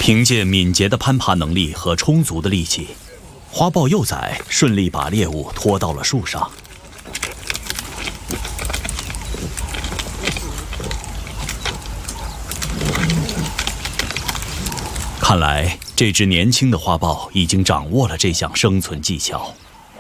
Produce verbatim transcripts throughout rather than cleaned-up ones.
凭借敏捷的攀爬能力和充足的力气，花豹幼崽顺利把猎物拖到了树上。看来，这只年轻的花豹已经掌握了这项生存技巧。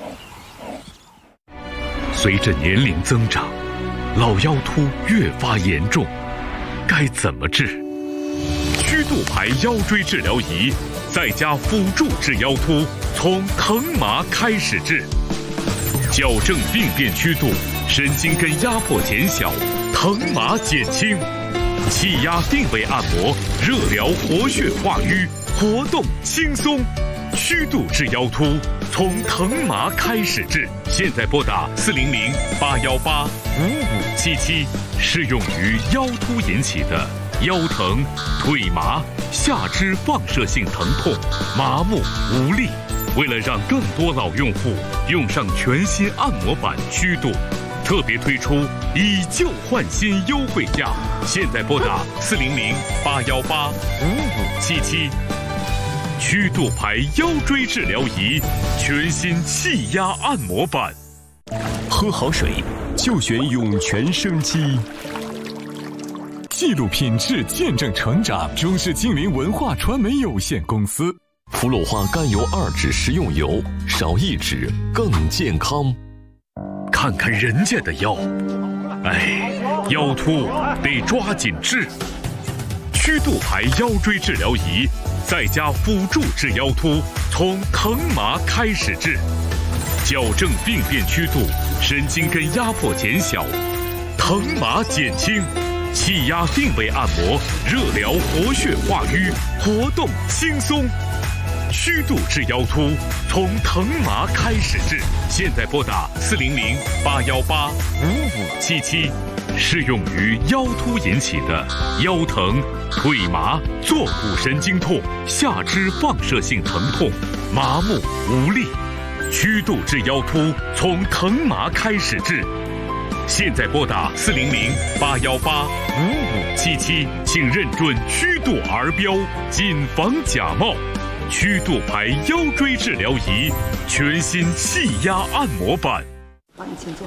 随着年龄增长，老腰突越发严重，该怎么治？曲度牌腰椎治疗仪在家辅助治腰突，从疼麻开始治，矫正病变曲度，神经根压迫减小，疼麻减轻。气压定位按摩，热疗活血化瘀，活动轻松。曲度治腰突，从疼麻开始治。现在拨打四零零八幺八五五七七，适用于腰突引起的腰疼、腿麻、下肢放射性疼痛、麻木无力。为了让更多老用户用上全新按摩板曲度，特别推出以旧换新优惠价。现在拨打四零零八幺八五五七七。曲度牌腰椎治疗仪，全新气压按摩板。 喝好水就选涌泉生机。记录品质，见证成长。中式精灵文化传媒有限公司。 氟鲁化甘油二酯食用油，少一酯更健康。 看看人家的腰，哎，腰突得抓紧治。曲度牌腰椎治疗仪，在家辅助治腰突，从疼麻开始治，矫正病变曲度，神经根压迫减小，疼麻减轻。气压定位按摩，热疗活血化瘀，活动轻松。曲度治腰突，从疼麻开始治。现在拨打四零零八幺八五五七七，适用于腰突引起的腰疼、腿麻、坐骨神经痛、下肢放射性疼痛、麻木无力。曲度治腰突，从疼麻开始治。现在拨打四零零八幺八五五七七，请认准曲度儿标，谨防假冒。曲度牌腰椎治疗仪，全新气压按摩板。 好，你请坐。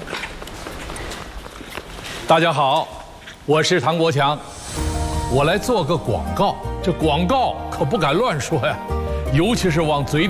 大家好，我是唐国强，我来做个广告。这广告可不敢乱说呀，尤其是往嘴里